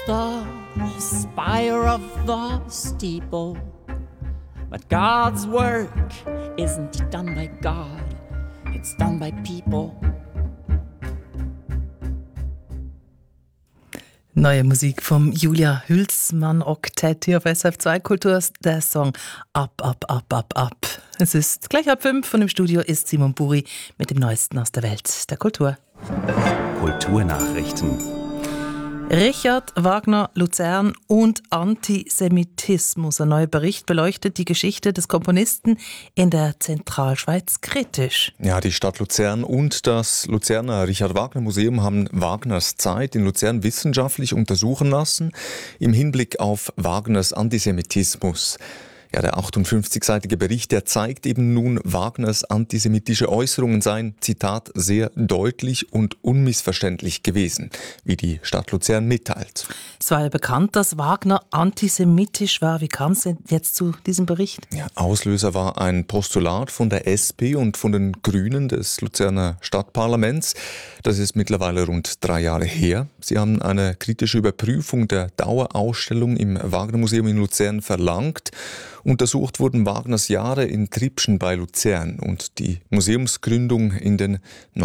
the spire of the steeple. But God's work isn't done by God, it's done by people. Neue Musik vom Julia Hülsmann Oktett hier auf SRF 2 Kultur, der Song Up, Up, Up, Up, Up. Es ist gleich 4:30 und im Studio ist Simon Buri mit dem Neuesten aus der Welt der Kultur. Kulturnachrichten. Richard Wagner, Luzern und Antisemitismus. Ein neuer Bericht beleuchtet die Geschichte des Komponisten in der Zentralschweiz kritisch. Ja, die Stadt Luzern und das Luzerner Richard Wagner Museum haben Wagners Zeit in Luzern wissenschaftlich untersuchen lassen im Hinblick auf Wagners Antisemitismus. Ja, der 58-seitige Bericht, der zeigt eben nun, Wagners antisemitische Äußerungen seien, Zitat, sehr deutlich und unmissverständlich gewesen, wie die Stadt Luzern mitteilt. Es war ja bekannt, dass Wagner antisemitisch war. Wie kam es denn jetzt zu diesem Bericht? Ja, Auslöser war ein Postulat von der SP und von den Grünen des Luzerner Stadtparlaments. Das ist mittlerweile rund 3 Jahre her. Sie haben eine kritische Überprüfung der Dauerausstellung im Wagner Museum in Luzern verlangt. Untersucht wurden Wagners Jahre in Tribschen bei Luzern und die Museumsgründung in den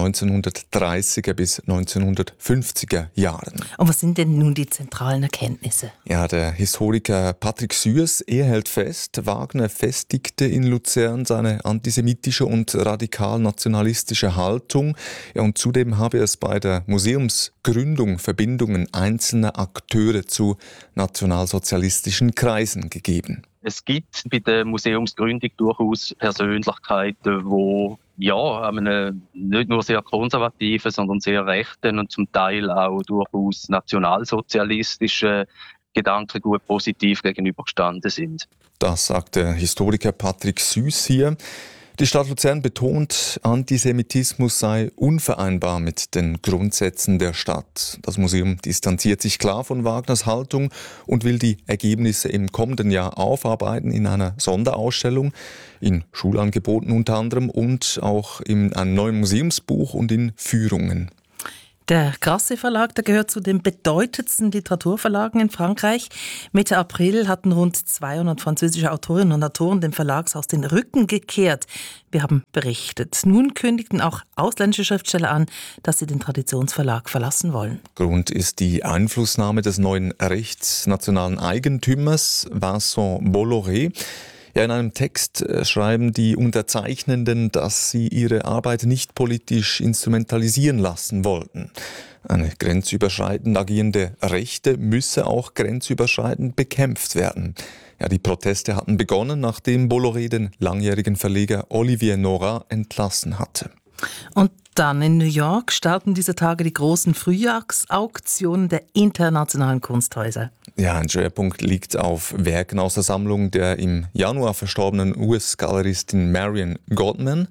1930er bis 1950er Jahren. Und was sind denn nun die zentralen Erkenntnisse? Ja, der Historiker Patrick Süers, er hält fest, Wagner festigte in Luzern seine antisemitische und radikal-nationalistische Haltung. Ja, und zudem habe es bei der Museumsgründung Verbindungen einzelner Akteure zu nationalsozialistischen Kreisen gegeben. Es gibt bei der Museumsgründung durchaus Persönlichkeiten, die einem nicht nur sehr konservativen, sondern sehr rechten und zum Teil auch durchaus nationalsozialistischen Gedankengut positiv gegenübergestanden sind. Das sagt der Historiker Patrick Süß hier. Die Stadt Luzern betont, Antisemitismus sei unvereinbar mit den Grundsätzen der Stadt. Das Museum distanziert sich klar von Wagners Haltung und will die Ergebnisse im kommenden Jahr aufarbeiten in einer Sonderausstellung, in Schulangeboten unter anderem und auch in einem neuen Museumsbuch und in Führungen. Der Grasset Verlag, der gehört zu den bedeutendsten Literaturverlagen in Frankreich. Mitte April hatten rund 200 französische Autorinnen und Autoren dem Verlagshaus den Rücken gekehrt. Wir haben berichtet. Nun kündigten auch ausländische Schriftsteller an, dass sie den Traditionsverlag verlassen wollen. Grund ist die Einflussnahme des neuen rechtsnationalen Eigentümers Vincent Bolloré. Ja, in einem Text schreiben die Unterzeichnenden, dass sie ihre Arbeit nicht politisch instrumentalisieren lassen wollten. Eine grenzüberschreitend agierende Rechte müsse auch grenzüberschreitend bekämpft werden. Ja, die Proteste hatten begonnen, nachdem Bolloré den langjährigen Verleger Olivier Nora entlassen hatte. Und dann in New York starten diese Tage die großen Frühjahrsauktionen der internationalen Kunsthäuser. Ja, ein Schwerpunkt liegt auf Werken aus der Sammlung der im Januar verstorbenen US-Galeristin Marion Goodman,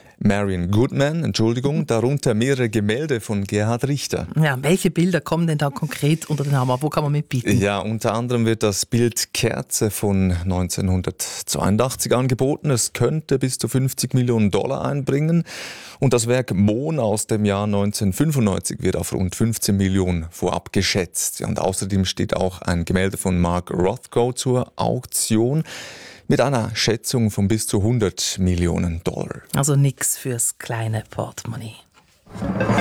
darunter mehrere Gemälde von Gerhard Richter. Ja, welche Bilder kommen denn da konkret unter den Hammer? Wo kann man mitbieten? Ja, unter anderem wird das Bild Kerze von 1982 angeboten. Es könnte bis zu $50 Millionen einbringen. Und das Werk Mohn aus dem Jahr 1995 wird auf rund 15 Millionen vorab geschätzt. Und außerdem steht auch ein Gemälde von Mark Rothko zur Auktion mit einer Schätzung von bis zu $100 Millionen. Also nichts fürs kleine Portemonnaie.